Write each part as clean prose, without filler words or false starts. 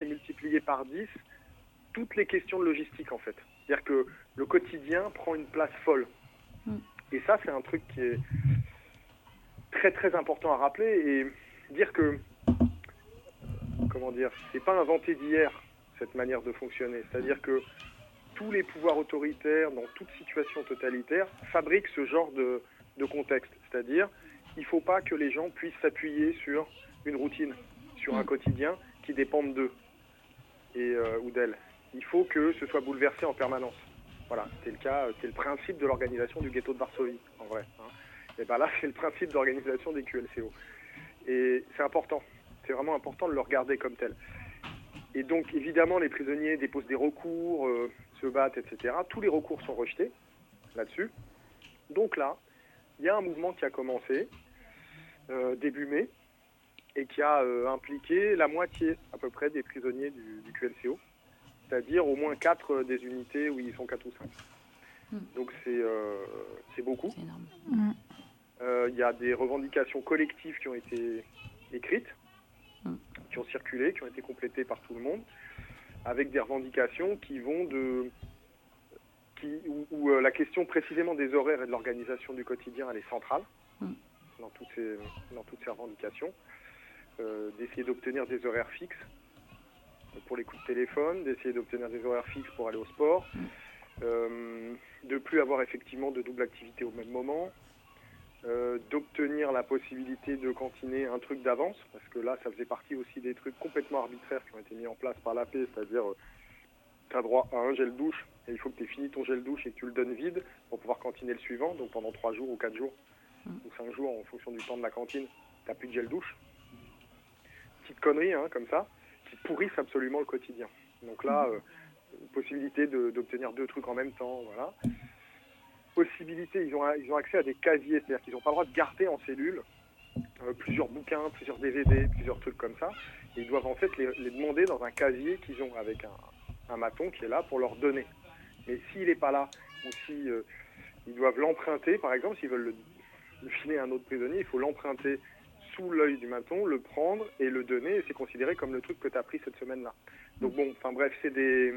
multiplié par 10 toutes les questions de logistique, en fait. C'est-à-dire que le quotidien prend une place folle. Et ça, c'est un truc qui est très, très important à rappeler et dire que, c'est pas inventé d'hier, cette manière de fonctionner. C'est-à-dire que tous les pouvoirs autoritaires, dans toute situation totalitaire, fabriquent ce genre de contexte. C'est-à-dire, il ne faut pas que les gens puissent s'appuyer sur une routine, sur un quotidien qui dépende d'eux ou d'elles. Il faut que ce soit bouleversé en permanence. Voilà, c'était le cas, c'est le principe de l'organisation du ghetto de Varsovie, en vrai. Et bien là, c'est le principe d'organisation des QLCO. Et c'est important, c'est vraiment important de le regarder comme tel. Et donc, évidemment, les prisonniers déposent des recours, se battent, etc. Tous les recours sont rejetés là-dessus. Donc là, il y a un mouvement qui a commencé début mai et qui a impliqué la moitié à peu près des prisonniers du QLCO, c'est-à-dire au moins 4 des unités où ils sont 4 ou 5. Donc c'est beaucoup. C'est énorme. Il y a des revendications collectives qui ont été écrites, qui ont circulé, qui ont été complétées par tout le monde, avec des revendications qui vont où la question précisément des horaires et de l'organisation du quotidien, elle est centrale dans toutes ces revendications. D'essayer d'obtenir des horaires fixes pour les coups de téléphone, d'essayer d'obtenir des horaires fixes pour aller au sport, de plus avoir effectivement de double activité au même moment, d'obtenir la possibilité de cantiner un truc d'avance, parce que là, ça faisait partie aussi des trucs complètement arbitraires qui ont été mis en place par l'AP, c'est-à-dire tu as droit à un gel douche, et il faut que tu aies fini ton gel douche et que tu le donnes vide pour pouvoir cantiner le suivant, donc pendant 3 jours ou 4 jours, ou 5 jours en fonction du temps de la cantine, tu n'as plus de gel douche. Petites conneries comme ça, qui pourrissent absolument le quotidien. Donc là, possibilité d'obtenir 2 trucs en même temps, voilà. Possibilité, ils ont accès à des casiers, c'est-à-dire qu'ils n'ont pas le droit de garder en cellule plusieurs bouquins, plusieurs DVD, plusieurs trucs comme ça. Et ils doivent en fait les demander dans un casier qu'ils ont avec un maton qui est là pour leur donner. Mais s'il n'est pas là, ou si ils doivent l'emprunter, par exemple, s'ils veulent le filer à un autre prisonnier, il faut l'emprunter sous l'œil du maton, le prendre et le donner, et c'est considéré comme le truc que tu as pris cette semaine-là. Donc bon, enfin bref, c'est des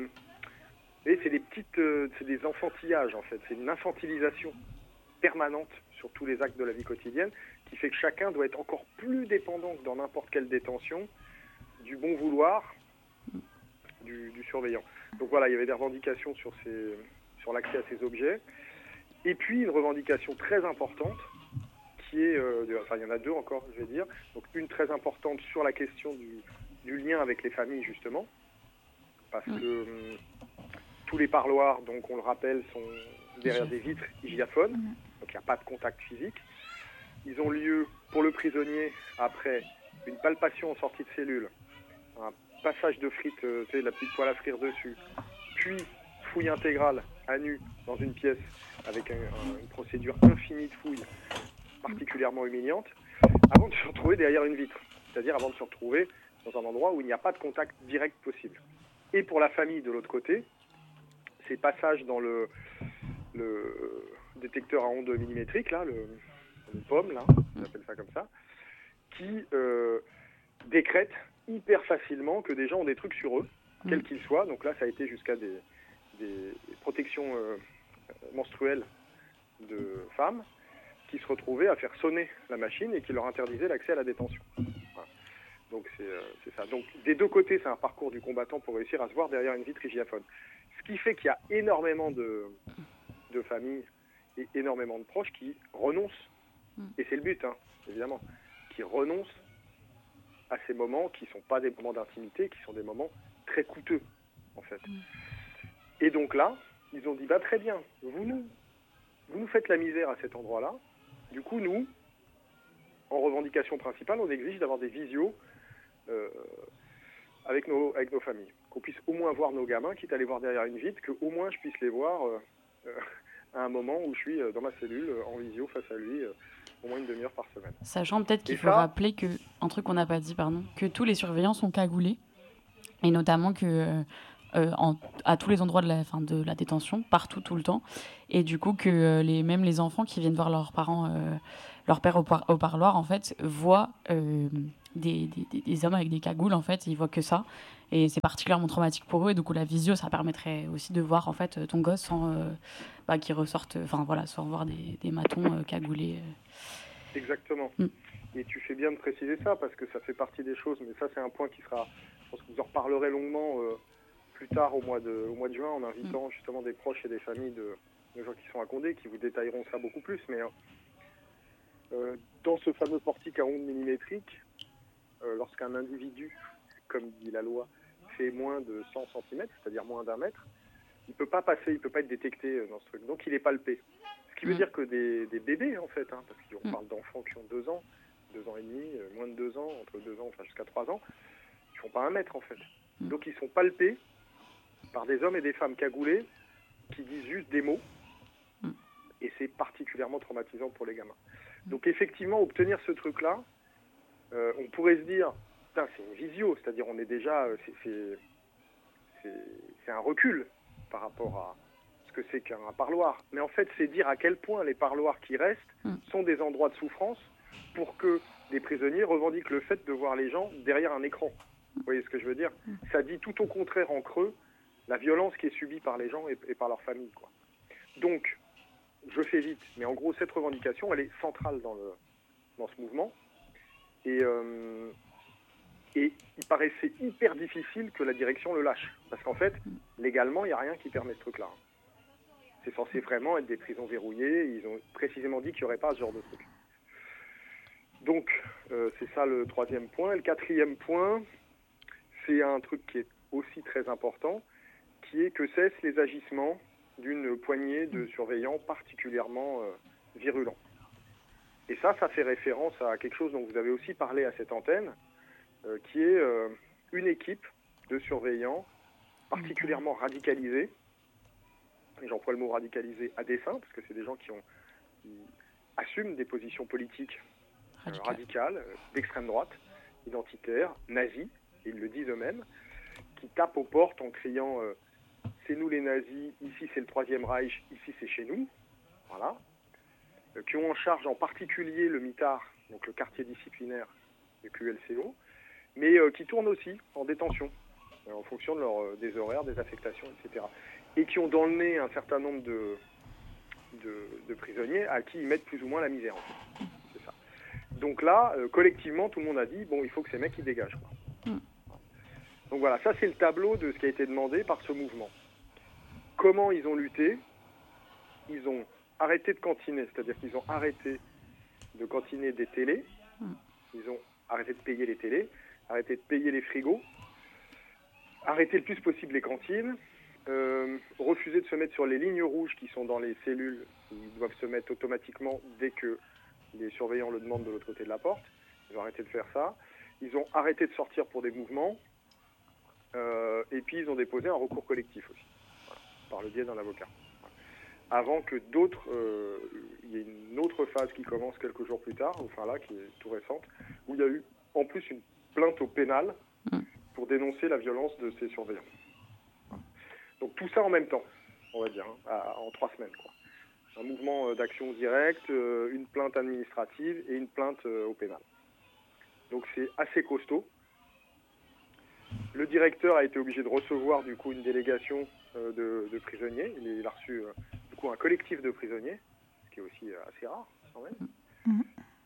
enfantillages en fait, c'est une infantilisation permanente sur tous les actes de la vie quotidienne qui fait que chacun doit être encore plus dépendant que dans n'importe quelle détention du bon vouloir du surveillant. Donc voilà, il y avait des revendications sur l'accès à ces objets, et puis une revendication très importante qui est, il y en a 2 encore, je vais dire. Donc une très importante sur la question du lien avec les familles, justement, parce que tous les parloirs, donc on le rappelle, sont derrière des vitres hygiaphones, donc il n'y a pas de contact physique. Ils ont lieu pour le prisonnier après une palpation en sortie de cellule, un passage de frites, la petite poêle à frire dessus, puis fouille intégrale à nu dans une pièce avec une procédure infinie de fouilles particulièrement humiliante, avant de se retrouver derrière une vitre, c'est-à-dire avant de se retrouver dans un endroit où il n'y a pas de contact direct possible. Et pour la famille de l'autre côté, ces passages dans le détecteur à ondes millimétriques, là, le POM, là, on appelle ça comme ça, qui décrète hyper facilement que des gens ont des trucs sur eux, quels qu'ils soient. Donc là, ça a été jusqu'à des protections menstruelles de femmes qui se retrouvaient à faire sonner la machine et qui leur interdisait l'accès à la détention. Voilà. Donc c'est ça. Donc des 2 côtés, c'est un parcours du combattant pour réussir à se voir derrière une vitre hygiaphone. Ce qui fait qu'il y a énormément de familles et énormément de proches qui renoncent, et c'est le but, évidemment, qui renoncent à ces moments qui ne sont pas des moments d'intimité, qui sont des moments très coûteux, en fait. Et donc là, ils ont dit, très bien, vous nous faites la misère à cet endroit-là. Du coup, nous, en revendication principale, on exige d'avoir des visios avec nos familles. Qu'on puisse au moins voir nos gamins, quitte à les voir derrière une vitre, qu'au moins je puisse les voir à un moment où je suis dans ma cellule, en visio, face à lui, au moins une demi-heure par semaine. Sachant peut-être qu'il faut rappeler un truc qu'on n'a pas dit, que tous les surveillants sont cagoulés, et notamment que à tous les endroits de la détention, partout, tout le temps, et du coup que même les enfants qui viennent voir leurs parents, leur père au parloir, en fait, voient des hommes avec des cagoules, en fait, ils voient que ça. Et c'est particulièrement traumatique pour eux. Et du coup, la visio, ça permettrait aussi de voir, en fait, ton gosse sans qu'il ressorte, enfin voilà, sans voir des matons cagoulés. Exactement. Et tu fais bien de préciser ça, parce que ça fait partie des choses, mais ça, c'est un point qui sera, je pense que vous en reparlerez longuement plus tard au mois de juin, en invitant justement des proches et des familles de gens qui sont à Condé, qui vous détailleront ça beaucoup plus. Mais dans ce fameux portique à ondes millimétriques, lorsqu'un individu, comme dit la loi, fait moins de 100 cm, c'est-à-dire moins d'1 mètre, il peut pas passer, il peut pas être détecté dans ce truc. Donc il est palpé. Ce qui veut dire que des bébés, en fait, parce qu'on parle d'enfants qui ont 2 ans, 2 ans et demi, moins de 2 ans, entre 2 ans, enfin jusqu'à 3 ans, ils font pas 1 mètre, en fait. Donc ils sont palpés par des hommes et des femmes cagoulés qui disent juste des mots, et c'est particulièrement traumatisant pour les gamins. Donc effectivement, obtenir ce truc-là, on pourrait se dire, putain, c'est une visio, c'est-à-dire on est déjà, c'est un recul par rapport à ce que c'est qu'un parloir. Mais en fait, c'est dire à quel point les parloirs qui restent sont des endroits de souffrance pour que les prisonniers revendiquent le fait de voir les gens derrière un écran. Vous voyez ce que je veux dire ? Ça dit tout au contraire en creux la violence qui est subie par les gens et par leurs familles, quoi. Donc, je fais vite, mais en gros, cette revendication, elle est centrale dans ce mouvement. Et il paraissait hyper difficile que la direction le lâche. Parce qu'en fait, légalement, il n'y a rien qui permet ce truc-là. C'est censé vraiment être des prisons verrouillées. Ils ont précisément dit qu'il n'y aurait pas ce genre de truc. Donc, c'est ça le 3e point. Et le 4e point, c'est un truc qui est aussi très important, qui est que cessent les agissements d'une poignée de surveillants particulièrement virulents. Et ça fait référence à quelque chose dont vous avez aussi parlé à cette antenne, qui est une équipe de surveillants particulièrement radicalisés. Et j'emploie le mot radicalisé à dessein, parce que c'est des gens qui assument des positions politiques radicales, d'extrême droite, identitaires, nazis, ils le disent eux-mêmes, qui tapent aux portes en criant c'est nous les nazis, ici c'est le Troisième Reich, ici c'est chez nous, voilà, qui ont en charge en particulier le MITAR, donc le quartier disciplinaire du QLCO, mais qui tournent aussi en détention, en fonction de des horaires, des affectations, etc. Et qui ont dans le nez un certain nombre de prisonniers à qui ils mettent plus ou moins la misère, en fait. C'est ça. Donc là, collectivement, tout le monde a dit, bon, il faut que ces mecs, ils dégagent, quoi. Donc voilà, ça c'est le tableau de ce qui a été demandé par ce mouvement. Comment ils ont lutté ? Ils ont arrêté de cantiner, c'est-à-dire qu'ils ont arrêté de cantiner des télés, ils ont arrêté de payer les télés, arrêté de payer les frigos, arrêté le plus possible les cantines, refusé de se mettre sur les lignes rouges qui sont dans les cellules, ils doivent se mettre automatiquement dès que les surveillants le demandent de l'autre côté de la porte. Ils ont arrêté de faire ça. Ils ont arrêté de sortir pour des mouvements. Et puis ils ont déposé un recours collectif aussi, voilà, par le biais d'un avocat. Avant que d'autres, il y ait une autre phase qui commence quelques jours plus tard, enfin là, qui est tout récente, où il y a eu en plus une plainte au pénal pour dénoncer la violence de ces surveillants. Voilà. Donc tout ça en même temps, on va dire, en 3 semaines, quoi. Un mouvement d'action directe, une plainte administrative et une plainte au pénal. Donc c'est assez costaud. Le directeur a été obligé de recevoir du coup une délégation de prisonniers. Il a reçu du coup un collectif de prisonniers, ce qui est aussi assez rare quand même.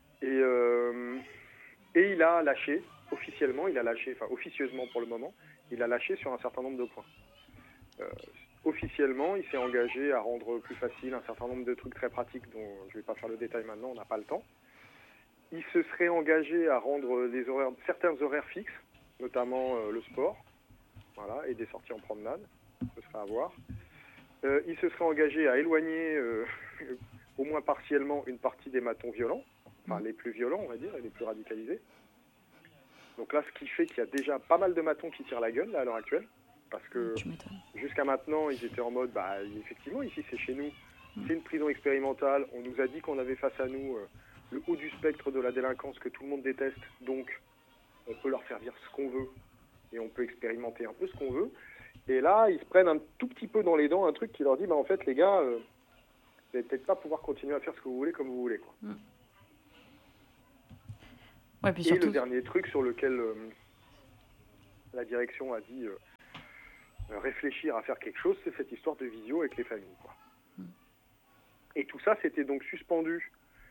Et il a lâché officiellement, officieusement pour le moment, il a lâché sur un certain nombre de points. Officiellement, il s'est engagé à rendre plus facile un certain nombre de trucs très pratiques dont je ne vais pas faire le détail maintenant, on n'a pas le temps. Il se serait engagé à rendre certains horaires fixes, notamment le sport, voilà, et des sorties en promenade, ce serait à voir. Il se serait engagé à éloigner, au moins partiellement, une partie des matons violents, enfin les plus violents, on va dire, et les plus radicalisés. Donc là, ce qui fait qu'il y a déjà pas mal de matons qui tirent la gueule, là, à l'heure actuelle, parce que jusqu'à maintenant, ils étaient en mode, effectivement, ici, c'est chez nous, c'est une prison expérimentale, on nous a dit qu'on avait face à nous le haut du spectre de la délinquance que tout le monde déteste, donc on peut leur faire dire ce qu'on veut, et on peut expérimenter un peu ce qu'on veut. Et là, ils se prennent un tout petit peu dans les dents un truc qui leur dit, en fait, les gars, vous n'allez peut-être pas pouvoir continuer à faire ce que vous voulez comme vous voulez, quoi. Ouais, puis Et surtout... le dernier truc sur lequel la direction a dit réfléchir à faire quelque chose, c'est cette histoire de visio avec les familles, quoi. Et tout ça, c'était donc suspendu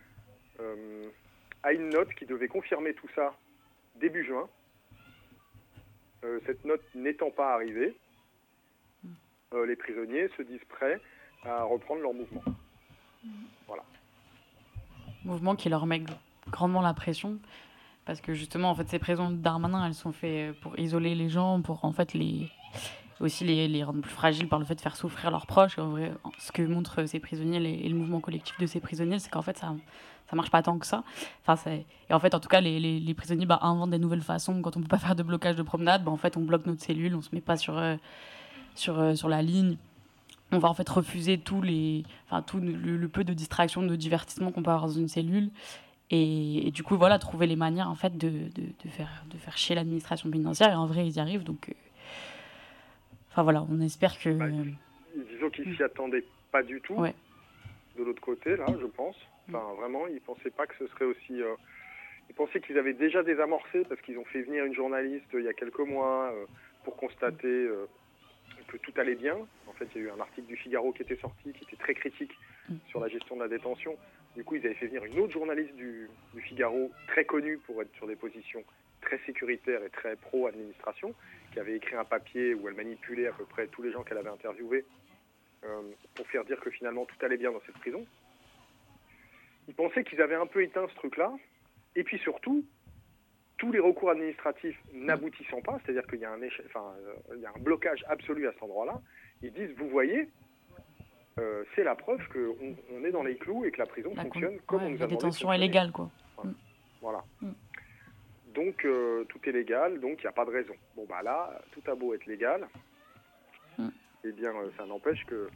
à une note qui devait confirmer tout ça début juin. Cette note n'étant pas arrivée, les prisonniers se disent prêts à reprendre leur mouvement. Voilà. Mouvement qui leur met grandement la pression, parce que justement, en fait, ces prisons de Darmanin, elles sont faites pour isoler les gens, pour en fait aussi les rendre plus fragiles par le fait de faire souffrir leurs proches. Et en vrai, ce que montrent ces prisonniers et le mouvement collectif de ces prisonniers, c'est qu'en fait, ça marche pas tant que ça. Et en fait, en tout cas, les prisonniers inventent des nouvelles façons. Quand on peut pas faire de blocage de promenade, en fait, on bloque notre cellule, on se met pas sur la ligne. On va en fait refuser tout le peu de distraction, de divertissement qu'on peut avoir dans une cellule. Et du coup, voilà, trouver les manières en fait de faire chier l'administration pénitentiaire. Et en vrai, ils y arrivent. Donc, voilà, on espère que... disons qu'ils s'y attendaient pas du tout. Ouais. De l'autre côté, là, je pense. Enfin, vraiment, ils pensaient pas que ce serait aussi... Ils pensaient qu'ils avaient déjà désamorcé, parce qu'ils ont fait venir une journaliste il y a quelques mois pour constater que tout allait bien. En fait, il y a eu un article du Figaro qui était sorti, qui était très critique sur la gestion de la détention. Du coup, ils avaient fait venir une autre journaliste du Figaro, très connue pour être sur des positions très sécuritaires et très pro-administration, qui avait écrit un papier où elle manipulait à peu près tous les gens qu'elle avait interviewés pour faire dire que finalement tout allait bien dans cette prison. Ils pensaient qu'ils avaient un peu éteint ce truc-là. Et puis surtout, tous les recours administratifs n'aboutissant pas, c'est-à-dire qu'il y a il y a un blocage absolu à cet endroit-là, ils disent, vous voyez, c'est la preuve qu'on est dans les clous et que la prison fonctionne comme on nous a demandé. La détention est légale, quoi. Voilà. Donc, tout est légal, donc il n'y a pas de raison. Bon, là, tout a beau être légal, eh bien, ça n'empêche que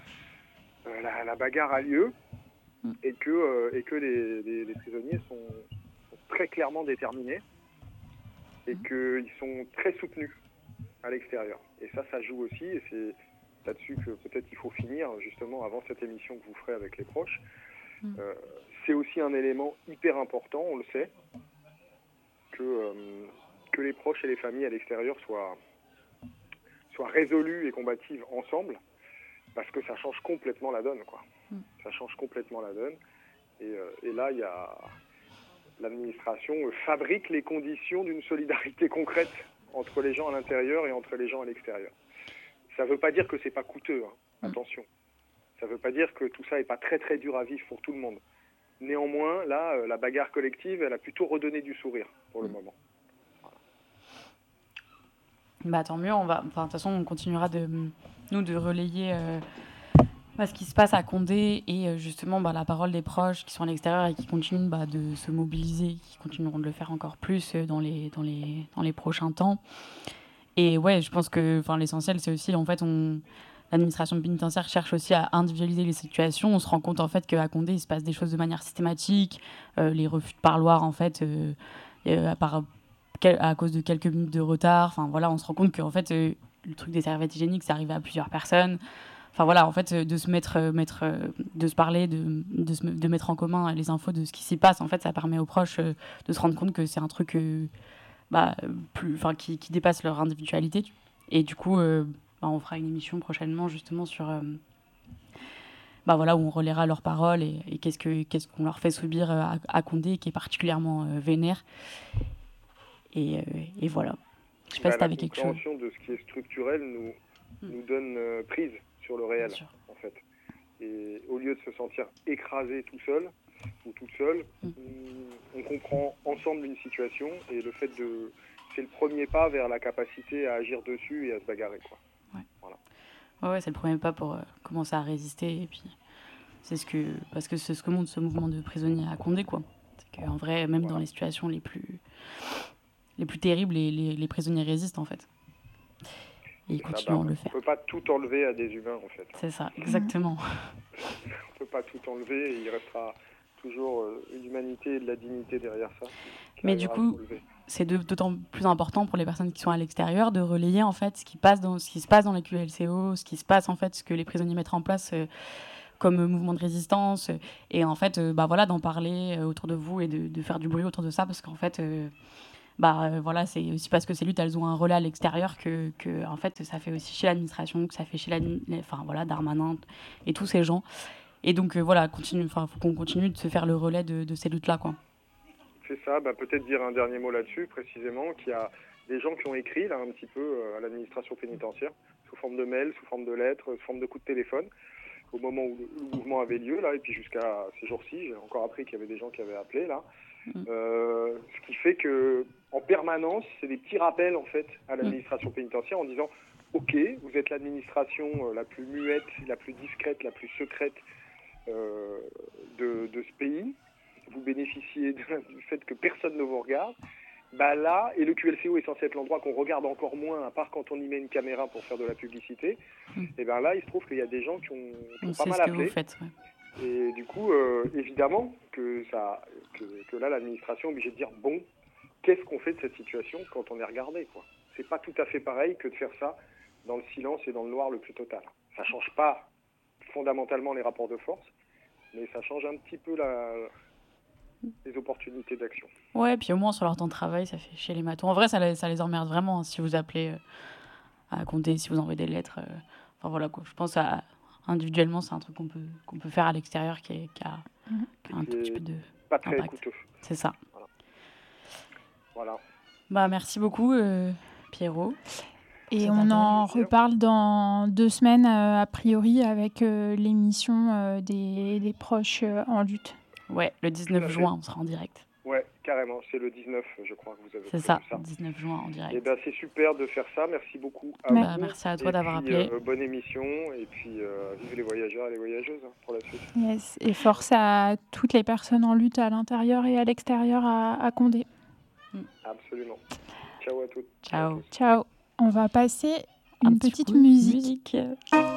la bagarre a lieu et que les prisonniers sont très clairement déterminés et qu'ils sont très soutenus à l'extérieur. Et ça joue aussi, et c'est là-dessus que peut-être il faut finir, justement, avant cette émission que vous ferez avec les proches. C'est aussi un élément hyper important, on le sait, que les proches et les familles à l'extérieur soient résolues et combatives ensemble, parce que ça change complètement la donne, quoi. Ça change complètement la donne. Et là, il y a... L'administration fabrique les conditions d'une solidarité concrète entre les gens à l'intérieur et entre les gens à l'extérieur. Ça ne veut pas dire que c'est pas coûteux, hein. Attention. Ça ne veut pas dire que tout ça n'est pas très très dur à vivre pour tout le monde. Néanmoins, là, la bagarre collective, elle a plutôt redonné du sourire pour le moment. Voilà. Tant mieux, de toute façon, on continuera de relayer ce qui se passe à Condé et justement la parole des proches qui sont à l'extérieur et qui continuent de se mobiliser, qui continueront de le faire encore plus dans les prochains temps. Et ouais, je pense que l'essentiel, c'est aussi, en fait, l'administration pénitentiaire cherche aussi à individualiser les situations. On se rend compte, en fait, qu'à Condé, il se passe des choses de manière systématique. Les refus de parloir, en fait, à cause de quelques minutes de retard. On se rend compte qu'en fait, le truc des serviettes hygiéniques, ça arrive à plusieurs personnes. En fait, de se parler, de mettre en commun les infos de ce qui s'y passe, en fait, ça permet aux proches de se rendre compte que c'est un truc qui dépasse leur individualité. Et du coup, on fera une émission prochainement, justement, sur... où on relaiera leurs paroles et qu'est-ce qu'on leur fait subir à Condé, qui est particulièrement vénère. Et voilà. Je sais pas si t'avais quelque chose. La compréhension de ce qui est structurel nous donne prise sur le réel, en fait. Et au lieu de se sentir écrasé tout seul ou toute seule, on comprend ensemble une situation et le fait c'est le premier pas vers la capacité à agir dessus et à se bagarrer, quoi. Ouais. Voilà. Ouais, c'est le premier pas pour commencer à résister. Et puis, parce que c'est ce que montre ce mouvement de prisonniers à Condé, quoi. C'est qu'en vrai, même dans les situations les plus terribles, les prisonniers résistent, en fait. Et ils continuent à le faire. On ne peut pas tout enlever à des humains, en fait. C'est ça, exactement. On ne peut pas tout enlever et il restera toujours l'humanité et de la dignité derrière ça. Mais du coup, c'est d'autant plus important pour les personnes qui sont à l'extérieur de relayer, en fait, ce qui se passe dans les QLCO, ce qui se passe, en fait, ce que les prisonniers mettent en place comme mouvement de résistance. Et en fait, voilà, d'en parler autour de vous et de faire du bruit autour de ça, parce qu'en fait, voilà, c'est aussi parce que ces luttes, elles ont un relais à l'extérieur que en fait, ça fait aussi chez l'administration, que ça fait chez Darmanin et tous ces gens. Et donc, voilà, faut qu'on continue de se faire le relais de ces luttes-là, quoi. C'est ça, peut-être dire un dernier mot là-dessus, précisément, qu'il y a des gens qui ont écrit, là, un petit peu, à l'administration pénitentiaire, sous forme de mail, sous forme de lettres, sous forme de coups de téléphone, au moment où le mouvement avait lieu, là, et puis jusqu'à ces jours-ci, j'ai encore appris qu'il y avait des gens qui avaient appelé, là. Ce qui fait que, en permanence, c'est des petits rappels, en fait, à l'administration pénitentiaire en disant « Ok, vous êtes l'administration la plus muette, la plus discrète, la plus secrète de ce pays. Vous bénéficiez du fait que personne ne vous regarde. Là, et le QLCO est censé être l'endroit qu'on regarde encore moins, à part quand on y met une caméra pour faire de la publicité. Et là, il se trouve qu'il y a des gens qui ont pas mal appelé. Et du coup, évidemment que là, l'administration est obligée de dire bon, qu'est-ce qu'on fait de cette situation quand on est regardé, quoi. C'est pas tout à fait pareil que de faire ça dans le silence et dans le noir le plus total. Ça change pas fondamentalement les rapports de force, mais ça change un petit peu les opportunités d'action. Ouais, puis au moins sur leur temps de travail, ça fait chier les matons. En vrai, ça les emmerde vraiment, hein, si vous appelez à compter, si vous envoyez des lettres. Enfin voilà, quoi. Je pense individuellement, c'est un truc qu'on peut faire à l'extérieur qui a un tout petit peu de pas très impact. Coûteux. C'est ça. Voilà. Merci beaucoup, Pierrot. Et on en reparle dans 2 semaines, a priori, avec l'émission des proches en lutte. Ouais, le 19 juin, on sera en direct. Ouais, carrément. C'est le 19, je crois, que vous avez C'est ça, 19 juin en direct. Et c'est super de faire ça. Merci beaucoup à vous. Merci à toi d'avoir appelé. Bonne émission. Et puis, vive les voyageurs et les voyageuses pour la suite. Yes. Et force à toutes les personnes en lutte à l'intérieur et à l'extérieur à Condé. Absolument. Ciao à toutes. Ciao. Ciao. On va passer une petite musique.